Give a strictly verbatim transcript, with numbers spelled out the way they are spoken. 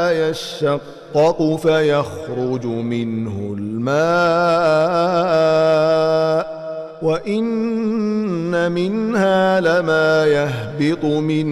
منها يشقق فيخرج منه الماء وإن منها لما يهبط من